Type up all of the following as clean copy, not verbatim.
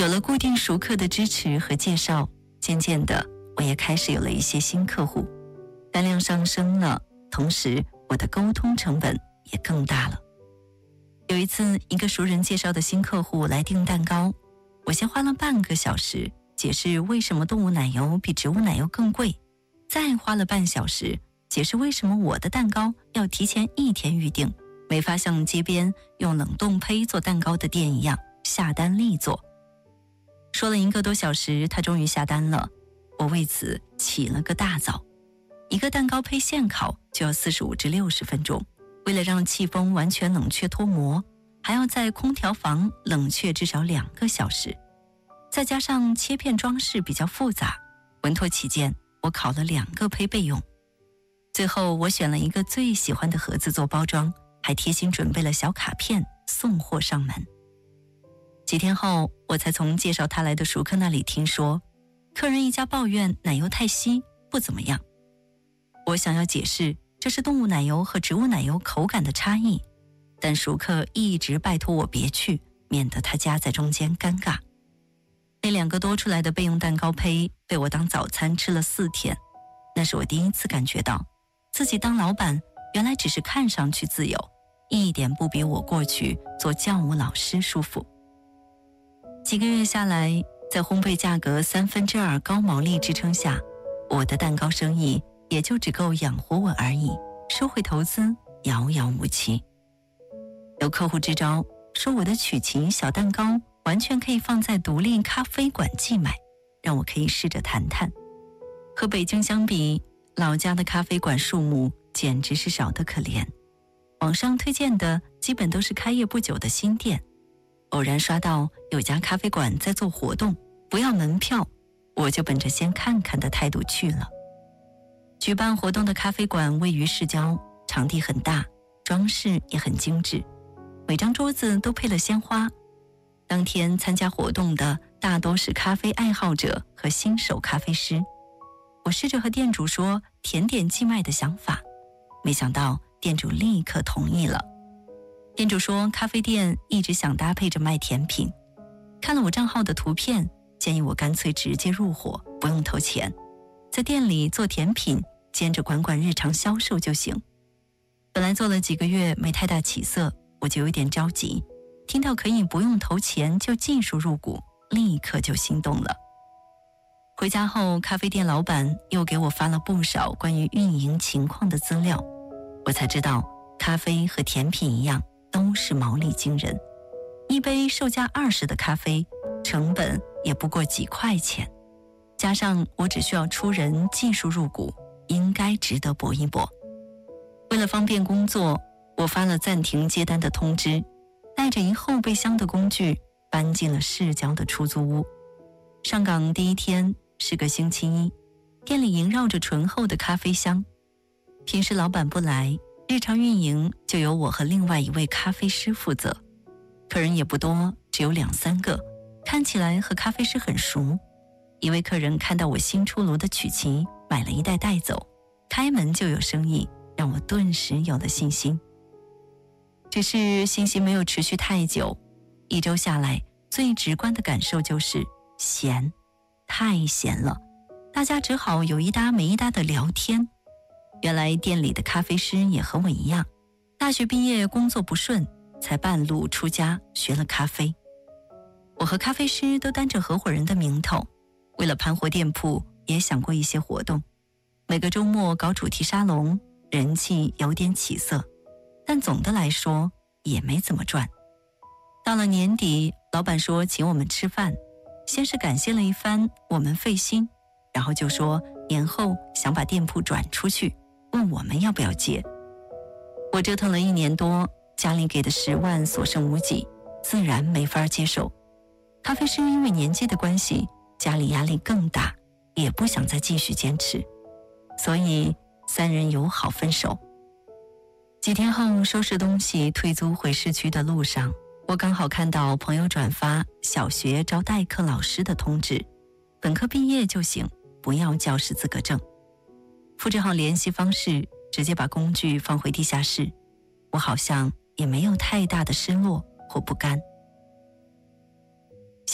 有了固定熟客的支持和介绍，渐渐的我也开始有了一些新客户，单量上升了，同时我的沟通成本也更大了。有一次，一个熟人介绍的新客户来订蛋糕，我先花了半个小时解释为什么动物奶油比植物奶油更贵，再花了半小时解释为什么我的蛋糕要提前1天预定，没法像街边用冷冻胚做蛋糕的店一样下单立做。说了1个多小时，他终于下单了，我为此起了个大早。一个蛋糕胚现烤就要45至60分钟，为了让气封完全冷却脱模，还要在空调房冷却至少2个小时，再加上切片装饰比较复杂，稳妥起见，我烤了2个胚备用。最后我选了一个最喜欢的盒子做包装，还贴心准备了小卡片送货上门。几天后，我才从介绍他来的熟客那里听说，客人一家抱怨奶油太稀，不怎么样。我想要解释这是动物奶油和植物奶油口感的差异，但熟客一直拜托我别去，免得他夹在中间尴尬。那2个多出来的备用蛋糕胚被我当早餐吃了4天，那是我第一次感觉到自己当老板原来只是看上去自由，一点不比我过去做教务老师舒服。几个月下来，在烘焙价格2/3高毛利支撑下，我的蛋糕生意也就只够养活我而已，收回投资遥遥无期。有客户支招，说我的曲奇小蛋糕完全可以放在独立咖啡馆寄卖，让我可以试着谈谈。和北京相比，老家的咖啡馆数目简直是少得可怜，网上推荐的基本都是开业不久的新店。偶然刷到有家咖啡馆在做活动，不要门票，我就本着先看看的态度去了。举办活动的咖啡馆位于市郊，场地很大，装饰也很精致，每张桌子都配了鲜花。当天参加活动的大多是咖啡爱好者和新手咖啡师。我试着和店主说甜点寄卖的想法，没想到店主立刻同意了。店主说咖啡店一直想搭配着卖甜品，看了我账号的图片，建议我干脆直接入伙，不用投钱，在店里做甜品，兼着管日常销售就行。本来做了几个月没太大起色，我就有点着急，听到可以不用投钱就尽数入股，立刻就心动了。回家后，咖啡店老板又给我发了不少关于运营情况的资料，我才知道咖啡和甜品一样都是毛利惊人，一杯售价20的咖啡成本也不过几块钱，加上我只需要出人技术入股，应该值得搏一搏。为了方便工作，我发了暂停接单的通知，带着一后备箱的工具搬进了市郊的出租屋。上岗第1天是个星期一，店里萦绕着醇厚的咖啡香。平时老板不来，日常运营就由我和另外一位咖啡师负责，客人也不多，只有2-3个，看起来和咖啡师很熟。一位客人看到我新出炉的曲奇，买了1袋带走，开门就有生意，让我顿时有了信心。只是信心没有持续太久，1周下来，最直观的感受就是闲，太闲了，大家只好有一搭没一搭的聊天。原来店里的咖啡师也和我一样，大学毕业工作不顺，才半路出家学了咖啡。我和咖啡师都担着合伙人的名头，为了盘活店铺也想过一些活动，每个周末搞主题沙龙，人气有点起色，但总的来说也没怎么赚。到了年底，老板说请我们吃饭，先是感谢了一番我们费心，然后就说年后想把店铺转出去，问我们要不要接。我折腾了1年多，家里给的10万所剩无几，自然没法接受。咖啡师因为年纪的关系，家里压力更大，也不想再继续坚持，所以3人友好分手。几天后，收拾东西退租回市区的路上，我刚好看到朋友转发小学招代课老师的通知，本科毕业就行，不要教师资格证。复制好联系方式，直接把工具放回地下室，我好像也没有太大的失落或不甘。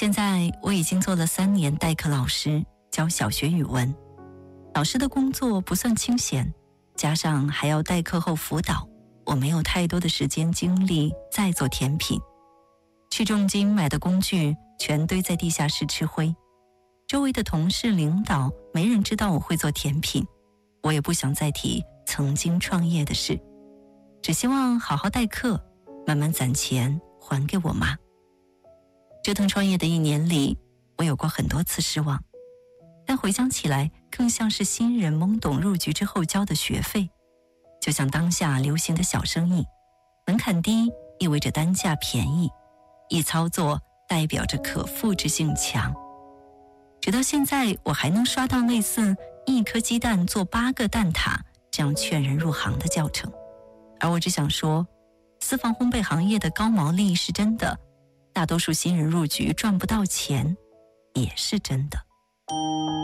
现在我已经做了3年代课老师，教小学语文。老师的工作不算清闲，加上还要代课后辅导，我没有太多的时间精力再做甜品。去重金买的工具全堆在地下室吃灰，周围的同事领导没人知道我会做甜品，我也不想再提曾经创业的事，只希望好好代课，慢慢攒钱还给我妈。折腾创业的1年里，我有过很多次失望，但回想起来更像是新人懵懂入局之后交的学费。就像当下流行的小生意，门槛低意味着单价便宜，易操作代表着可复制性强。直到现在，我还能刷到类似1颗鸡蛋做8个蛋挞这样劝人入行的教程。而我只想说，私房烘焙行业的高毛利是真的，大多数新人入局赚不到钱也是真的。